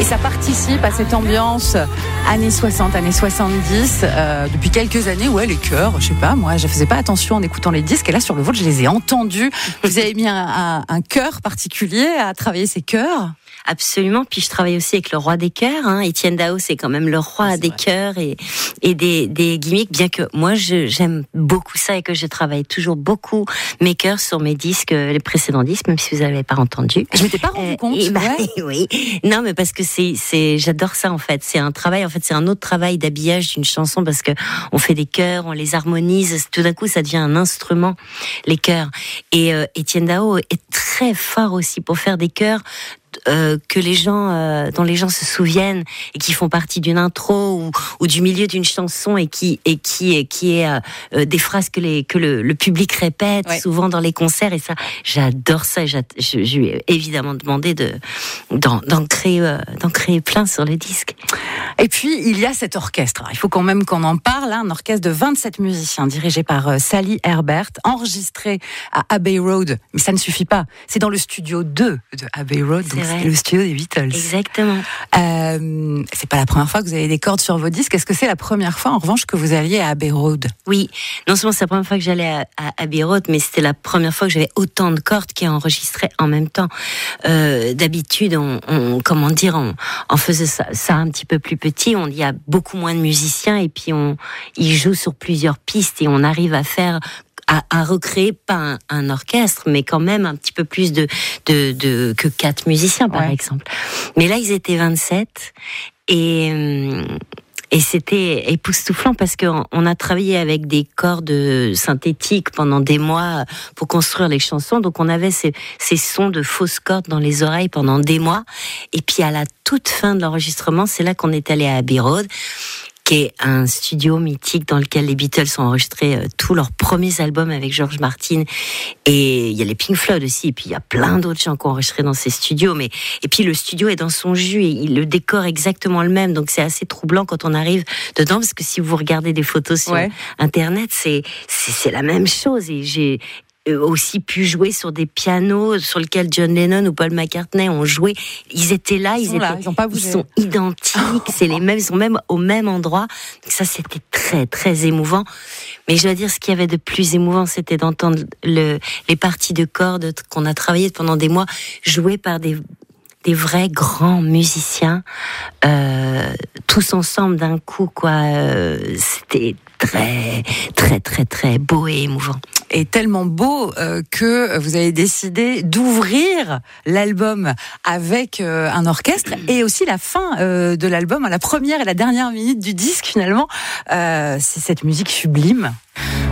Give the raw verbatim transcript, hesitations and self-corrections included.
ça participe à cette ambiance années soixante, années soixante-dix. Euh, depuis quelques années, ouais, les chœurs, je sais pas, moi, je faisais pas attention en écoutant les disques. Et là, sur le vôtre, je les ai entendus. Vous avez mis un, un, un chœur particulier à travailler ces chœurs? Absolument. Puis je travaille aussi avec le roi des chœurs. Hein. Étienne Dao, c'est quand même le roi c'est des vrai. chœurs et, et des, des gimmicks. Bien que moi, je, j'aime beaucoup ça et que je travaille toujours beaucoup mes chœurs sur mes disques, les précédents disques, même si vous n'avez pas entendu. Je m'étais pas rendu euh, compte. Et bah, ouais. Oui. Non, mais parce que c'est, c'est, j'adore ça en fait. C'est un travail. En fait, c'est un autre travail d'habillage d'une chanson parce que on fait des chœurs, on les harmonise. Tout d'un coup, ça devient un instrument, les chœurs. Et euh, Étienne Dao est très fort aussi pour faire des chœurs. Euh, que les gens, euh, dont les gens se souviennent et qui font partie d'une intro ou, ou du milieu d'une chanson et qui et qui et qui est euh, des phrases que les que le, le public répète ouais. souvent dans les concerts et ça, j'adore ça. Je, je lui ai évidemment demandé de d'en, d'en créer euh, d'en créer plein sur le disque. Et puis il y a cet orchestre. Il faut quand même qu'on en parle. Hein, un orchestre de vingt-sept musiciens dirigé par euh, Sally Herbert, enregistré à Abbey Road. Mais ça ne suffit pas. C'est dans le studio deux de Abbey Road. C'est C'est le studio des Beatles. Exactement. Euh, c'est pas la première fois que vous avez des cordes sur vos disques. Est-ce que c'est la première fois, en revanche, que vous alliez à Abbey Road? Oui. Non seulement c'est la première fois que j'allais à, à Abbey Road, mais c'était la première fois que j'avais autant de cordes qui enregistraient en même temps. Euh, d'habitude, on, on, comment dire, on, on faisait ça, ça un petit peu plus petit. On y a beaucoup moins de musiciens et puis on, ils jouent sur plusieurs pistes et on arrive à faire À, à recréer pas un, un orchestre, mais quand même un petit peu plus de, de, de que quatre musiciens par ouais. exemple. Mais là, ils étaient vingt-sept et et c'était époustouflant parce qu'on on a travaillé avec des cordes synthétiques pendant des mois pour construire les chansons. Donc on avait ces, ces sons de fausses cordes dans les oreilles pendant des mois. Et puis à la toute fin de l'enregistrement, c'est là qu'on est allé à Abbey Road, qui est un studio mythique dans lequel les Beatles ont enregistré euh, tous leurs premiers albums avec George Martin. Et il y a les Pink Floyd aussi. Et puis il y a plein d'autres gens qui ont enregistré dans ces studios. Mais et puis le studio est dans son jus et il, le décor est exactement le même. Donc c'est assez troublant quand on arrive dedans parce que si vous regardez des photos sur ouais. Internet, c'est, c'est c'est la même chose. Et j'ai aussi pu jouer sur des pianos sur lesquels John Lennon ou Paul McCartney ont joué. Ils étaient là, ils, ils sont, étaient, là, ils, ont pas ils sont identiques, c'est les mêmes, ils sont même au même endroit. Donc ça, c'était très, très émouvant. Mais je dois dire, ce qu'il y avait de plus émouvant, c'était d'entendre le, les parties de cordes qu'on a travaillées pendant des mois, jouées par des des vrais grands musiciens, euh, tous ensemble d'un coup, quoi. Euh, c'était très, très, très, très beau et émouvant. Et tellement beau euh, que vous avez décidé d'ouvrir l'album avec euh, un orchestre et aussi la fin euh, de l'album, la première et la dernière minute du disque finalement. Euh, c'est cette musique sublime.